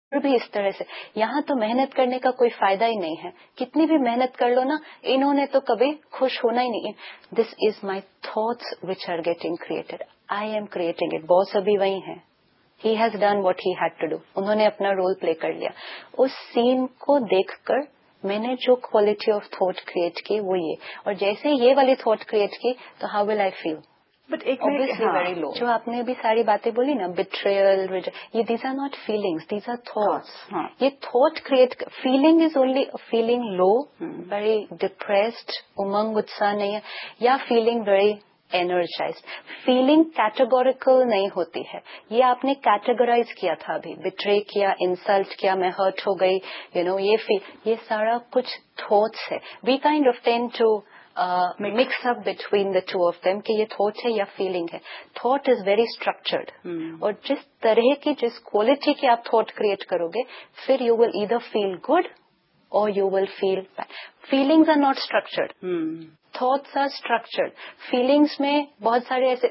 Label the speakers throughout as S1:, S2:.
S1: بھی اس طرح سے. یہاں تو محنت کرنے کا کوئی فائدہ ہی نہیں ہے. کتنی بھی محنت کر لو نا, انہوں نے تو کبھی خوش ہونا ہی نہیں. دس از my thoughts which are getting created. I am creating it. باس ابھی وہی ہے. He has done what he had to do. انہوں نے اپنا رول پلے کر لیا. اس سین کو دیکھ کر میں نے جو کوالٹی آف تھاٹ کریٹ کی وہ یہ, اور جیسے یہ والی تھاٹ کریٹ کی تو how will I feel. But very low. جو آپ نے بھی ساری باتیں بولی نا, بٹریل, یہ these are not feelings, these are thoughts. یہ thought create, feeling is only feeling low, very depressed, امنگ اتساہ نہیں ہے, یا feeling very energised. Feeling categorical نہیں ہوتی ہے. یہ آپ نے کیٹیگرائز کیا تھا ابھی, بٹرے کیا, انسلٹ کیا, میں ہرٹ ہو گئی, یہ سارا کچھ تھاٹس ہے. We kind of ten to mix up between the two of them کہ یہ تھاٹ ہے یا فیلنگ ہے. تھاٹ از ویری اسٹرکچرڈ, اور جس طرح کی, جس کوالٹی کی آپ تھاٹ کریٹ کرو گے, پھر you will either feel good اور you will feel bad. Feelings are not structured, thoughts are structured. Feelings میں بہت سارے ایسے,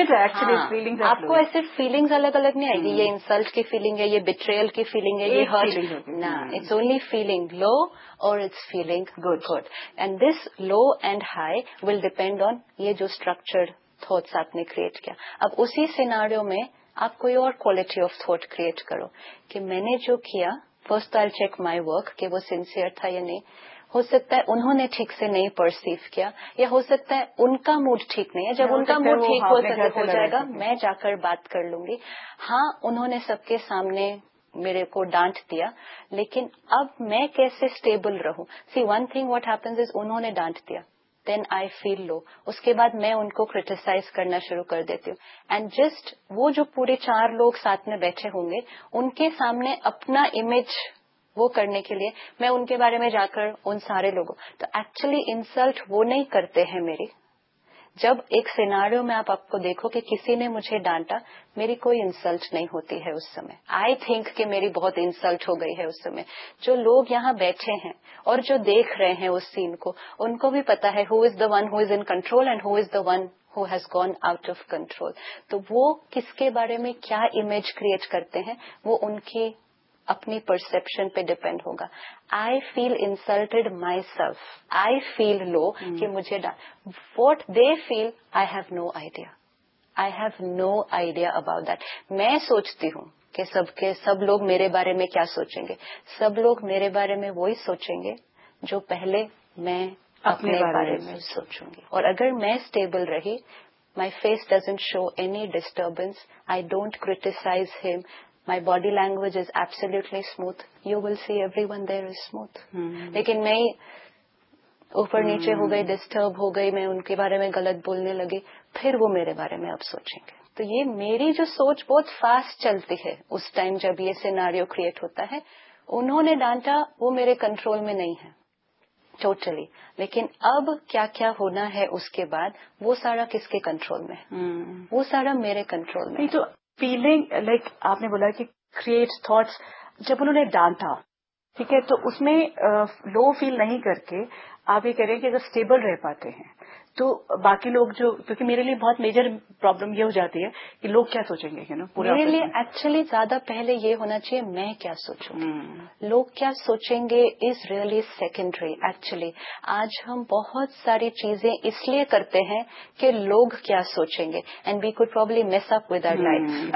S1: آپ کو ایسے فیلنگز الگ الگ نہیں آئے گی. یہ انسلٹ کی فیلنگ ہے, یہ بٹریل کی فیلنگ ہے, یہ ہرٹ. نہ, اٹس اونلی فیلنگ لو اور it's feeling good. And this love and high will depend on یہ جو اسٹرکچرڈ تھاٹس آپ نے کریٹ کیا. اب اسی سیناریو میں آپ کوئی اور کوالٹی آف تھاٹ کریٹ کرو کہ میں نے جو کیا, first I check my work کہ وہ سنسیئر تھا یا نہیں. ہو سکتا ہے انہوں نے ٹھیک سے نہیں پرسیو کیا, یا ہو سکتا ہے ان کا موڈ ٹھیک نہیں ہے. جب ان کا موڈ ٹھیک ہو جائے گا میں جا کر بات کر لوں گی. ہاں, انہوں نے سب کے سامنے میرے کو ڈانٹ دیا, لیکن اب میں کیسے اسٹیبل رہوں. سی one thing what happens is, انہوں نے ڈانٹ دیا, دین آئی فیل لو. اس کے بعد میں ان کو کریٹیسائز کرنا شروع کر دیتی ہوں. اینڈ جسٹ وہ جو پورے 4 لوگ ساتھ میں بیٹھے ہوں گے, ان کے سامنے اپنا امیج وہ کرنے کے لیے میں ان کے بارے میں جا کر ان سارے لوگوں, تو ایکچولی انسلٹ وہ نہیں کرتے ہیں میری. جب ایک سیناریو میں آپ کو دیکھو کہ کسی نے مجھے ڈانٹا, میری کوئی انسلٹ نہیں ہوتی ہے اس سمے. آئی تھنک کہ میری بہت انسلٹ ہو گئی ہے اس سمے. جو لوگ یہاں بیٹھے ہیں اور جو دیکھ رہے ہیں اس سین کو, ان کو بھی پتا ہے who is the one who is in control and who is the one who has gone out of control. تو وہ کس کے بارے میں کیا امیج کریٹ کرتے ہیں وہ ان کی اپنی پرسپشن پہ ڈپینڈ ہوگا. آئی فیل انسلٹڈ مائی سیلف, آئی فیل لو کہ مجھے what they feel, I have no idea. I have no idea about that. میں سوچتی ہوں کہ سب لوگ میرے بارے میں کیا سوچیں گے. سب لوگ میرے بارے میں وہی سوچیں گے جو پہلے میں اپنے بارے میں سوچوں گی. اور اگر میں اسٹیبل رہی, my face doesn't show any disturbance, I don't criticise ہم, my body language is absolutely smooth, you will see everyone there is smooth. لیکن میں اوپر نیچے ہو گئی, ڈسٹرب ہو گئی, میں ان کے بارے میں غلط بولنے لگی, پھر وہ میرے بارے میں اب سوچیں گے. تو یہ میری جو سوچ بہت فاسٹ چلتی ہے اس ٹائم جب یہ سیناریو کریٹ ہوتا ہے. انہوں نے ڈانٹا, وہ میرے کنٹرول میں نہیں ہے ٹوٹلی. لیکن اب کیا کیا ہونا ہے اس کے بعد, وہ سارا کس کے کنٹرول میں ہے؟ وہ سارا میرے کنٹرول میں.
S2: تو فیلنگ لائک آپ نے بولا کہ کریٹ تھاٹس, جب انہوں نے ڈانٹا, ٹھیک ہے, تو اس میں لو فیل نہیں کر کے آپ یہ کہہ رہے ہیں کہ اگر اسٹیبل رہ پاتے ہیں تو باقی لوگ جو, کیونکہ میرے لیے بہت میجر پرابلم یہ ہو جاتی ہے کہ لوگ کیا سوچیں گے,
S1: میرے لیے ایکچولی زیادہ پہلے یہ ہونا چاہیے میں کیا سوچوں گی. لوگ کیا سوچیں گے از ریئلی سیکنڈری. ایکچولی آج ہم بہت ساری چیزیں اس لیے کرتے ہیں کہ لوگ کیا سوچیں گے, and we could probably mess up with our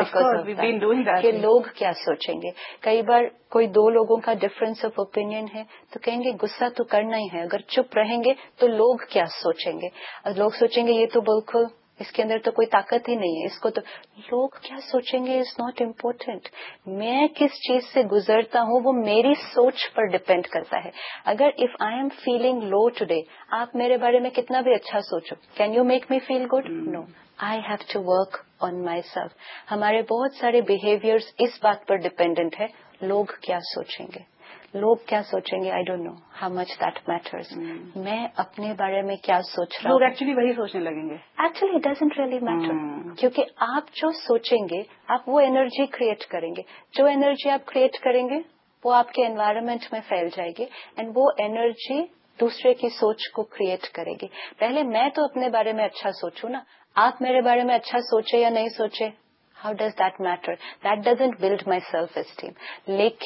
S1: life کہ لوگ کیا سوچیں گے. کئی بار کوئی 2 لوگوں کا ڈفرینس آف اوپینین ہے تو کہیں گے غصہ تو کرنا ہی ہے, اگر چپ رہیں گے تو لوگ کیا سوچیں گے. لوگ سوچیں گے یہ تو بالکل اس کے اندر تو کوئی طاقت ہی نہیں ہے, اس کو تو. لوگ کیا سوچیں گے از ناٹ امپورٹینٹ. میں کس چیز سے گزرتا ہوں وہ میری سوچ پر ڈپینڈ کرتا ہے. اگر if I am feeling low today, آپ میرے بارے میں کتنا بھی اچھا سوچو, can you make me feel good? Know. I have to work on my self. ہمارے بہت سارے بہیویئرز اس بات پر ڈپینڈنٹ ہے لوگ کیا سوچیں گے. لوگ کیا سوچیں گے, I don't know how much that matters. میں اپنے بارے میں کیا سوچ رہا ہوں,
S2: لوگ ایکچولی وہی سوچنے لگیں گے.
S1: Actually it doesn't really matter, کیونکہ آپ جو سوچیں گے آپ وہ انرجی کریٹ کریں گے. جو انرجی آپ کریٹ کریں گے وہ آپ کے انوائرمنٹ میں پھیل جائے گی, اینڈ وہ انرجی دوسرے کی سوچ کو کریٹ کرے گی. پہلے میں تو اپنے بارے میں اچھا سوچوں نا, آپ میرے بارے میں اچھا سوچے یا نہیں سوچے, how does that matter? That doesn't build my self-esteem. لیکن